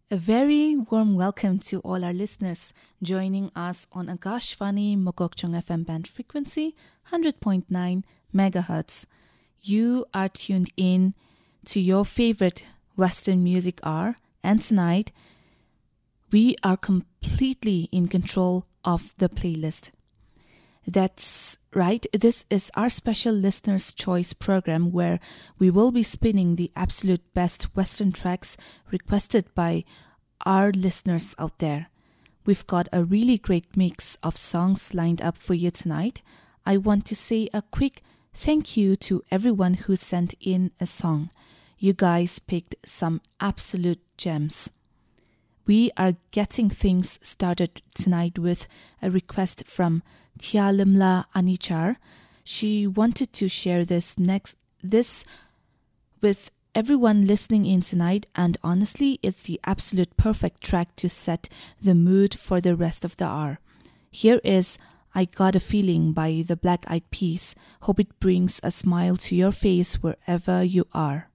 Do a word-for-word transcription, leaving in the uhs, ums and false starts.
A very warm welcome to all our listeners joining us on Akashvani Mokokchung F M band frequency one hundred point nine megahertz. You are tuned in to your favorite Western music hour, and tonight we are completely in control of the playlist. That's right, this is our special Listener's Choice program where we will be spinning the absolute best Western tracks requested by our listeners out there. We've got a really great mix of songs lined up for you tonight. I want to say a quick thank you to everyone who sent in a song. You guys picked some absolute gems. We are getting things started tonight with a request from Tialimla Anichar. She wanted to share this next this with everyone listening in tonight, and honestly, it's the absolute perfect track to set the mood for the rest of the hour. Here is I Got a Feeling by the Black Eyed Peas. Hope it brings a smile to your face wherever you are.